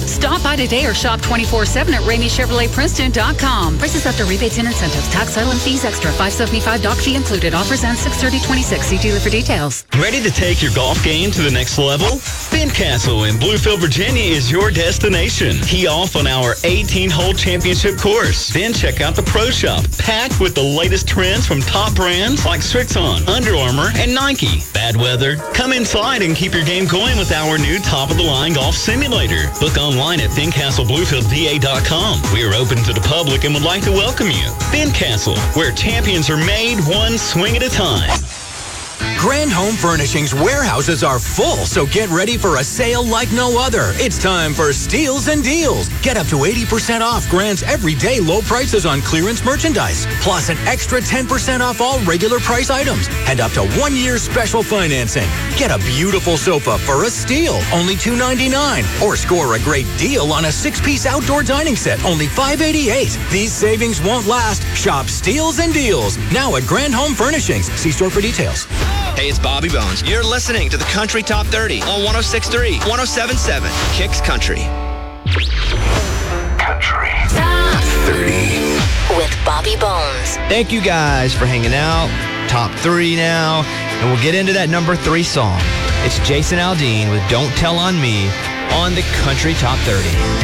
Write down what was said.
Stop by today or shop 24/7 at RameyChevroletPrinceton.com. Prices after rebates and incentives. Tax, title, and fees extra. $575 dock fee included. Offers end 6/30/26. See dealer for details. Ready to take your golf game to the next level? Ben Castle in Bluefield, Virginia is your destination. Tee off on our 18-hole championship course. Then check out the Pro Shop, packed with the latest trends from top brands like Strixon, Under Armour, and Nike. Bad weather? Come inside and keep your game going with our new top-of-the-line golf simulator. Book online at BenCastleBluefieldVA.com. We are open to the public and would like to welcome you. Ben Castle, where champions are made one swing at a time. Grand Home Furnishings warehouses are full, so get ready for a sale like no other. It's time for Steals and Deals. Get up to 80% off Grand's everyday low prices on clearance merchandise, plus an extra 10% off all regular price items, and up to 1 year special financing. Get a beautiful sofa for a steal, only $299, or score a great deal on a 6-piece outdoor dining set, only $588. These savings won't last. Shop Steals and Deals now at Grand Home Furnishings. See store for details. Hey, it's Bobby Bones. You're listening to the Country Top 30 on 106.3, 107.7, Kicks Country. Country Top 30 with Bobby Bones. Thank you guys for hanging out. Top 3 now. And we'll get into that number 3 song. It's Jason Aldean with Don't Tell on Me on the Country Top 30.